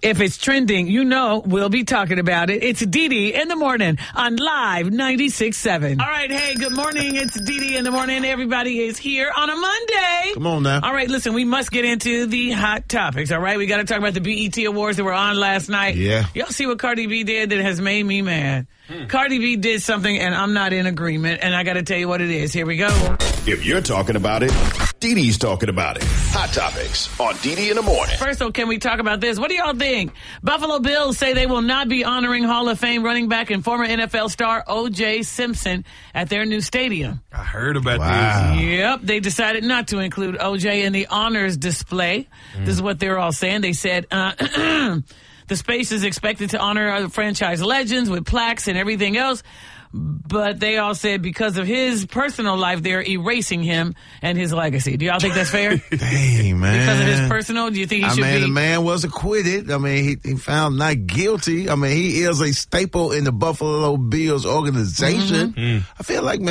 If it's trending, we'll be talking about it. It's DD in the morning on Live 96.7. All right, hey, good morning. It's DD in the morning. Everybody is here on a Monday. Come on now. All right, listen, we must get into the hot topics, all right? We got to talk about the BET Awards that were on last night. Yeah. Y'all see what Cardi B did that has made me mad? Cardi B did something, and I'm not in agreement, and I got to tell you what it is. Here we go. If you're talking about it, DD's talking about it. Hot Topics on DD in the morning. First, can we talk about this? What do y'all think? Buffalo Bills say they will not be honoring Hall of Fame running back and former NFL star O.J. Simpson at their new stadium. I heard about Wow. this. Yep, they decided not to include O.J. in the honors display. This is what they're all saying. They said, the space is expected to honor franchise legends with plaques and everything else. But they all said because of his personal life, they're erasing him and his legacy. Do y'all think that's fair? Dang, man. Because of his personal, do you think he should be? The man was acquitted. I mean, he found not guilty. I mean, he is a staple in the Buffalo Bills organization. I feel like,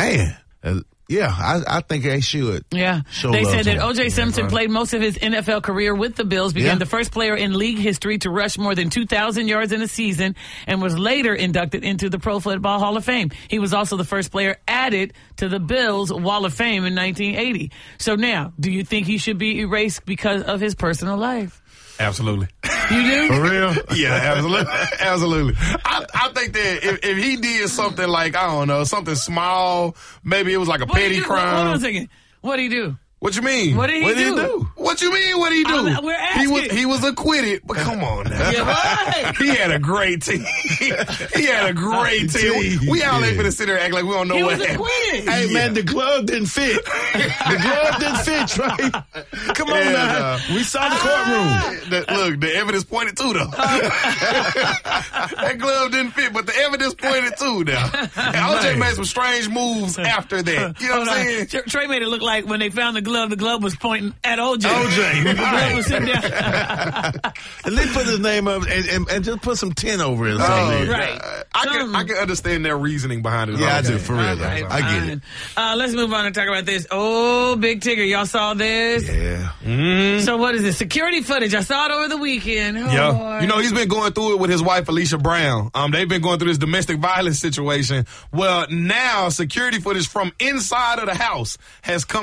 I think they should. Yeah. Show They love said to that him. O.J. Simpson played most of his NFL career with the Bills, became the first player in league history to rush more than 2,000 yards in a season, and was later inducted into the Pro Football Hall of Fame. He was also the first player added to the Bills Wall of Fame in 1980. So now, do you think he should be erased because of his personal life? Absolutely. You do? For real? Yeah, absolutely. Absolutely. I think that if he did something like, I don't know, something small, maybe it was like a petty crime. Hold on a second. What did he do? What you mean? What did he do? What you mean? What did he do? We're asking. He was acquitted, but come on now. Yeah, right. He had a great team. He had a great team. We all ain't finna sit there and act like we don't know He what was happened. acquitted. Hey, man, the glove didn't fit. The glove didn't fit, Trey. Come on now. We saw the courtroom. Look, the evidence pointed to though. That glove didn't fit, but the evidence pointed to now. And OJ made some strange moves after that. You know what I'm saying? Trey made it look like when they found the glove was pointing at OJ. OJ. The glove was sitting down. And they put his name up and just put some 10 over it. Right. I can understand their reasoning behind it. Yeah, I Okay. do, for real. All right, I get it. Let's move on and talk about this. Oh, Big Tigger, y'all saw this? Yeah. So what is this? Security footage. I saw it over the weekend. Oh, Yeah. boy. You know, he's been going through it with his wife, Alicia Brown. They've been going through this domestic violence situation. Well, now security footage from inside of the house has come